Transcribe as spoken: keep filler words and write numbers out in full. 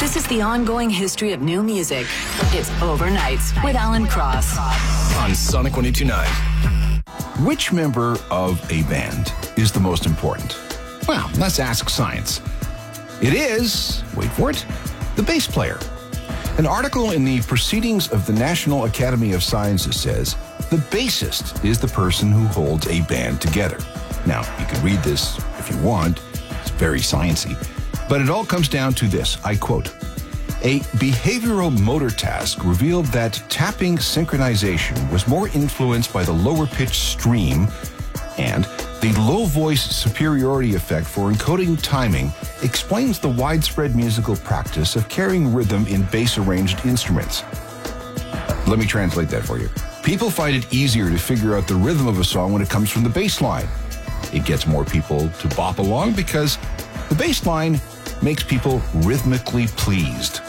This is the ongoing history of new music. It's Overnights with Alan Cross on Sonic one oh two point nine. Which member of a band is the most important? Well, let's ask science. It is, wait for it, the bass player. An article in the Proceedings of the National Academy of Sciences says the bassist is the person who holds a band together. Now, you can read this if you want. It's very sciencey. But it all comes down to this, I quote, "A behavioral motor task revealed that tapping synchronization was more influenced by the lower pitch stream, and the low voice superiority effect for encoding timing explains the widespread musical practice of carrying rhythm in bass-arranged instruments." Let me translate that for you. People find it easier to figure out the rhythm of a song when it comes from the bass line. It gets more people to bop along because the bass line makes people rhythmically pleased.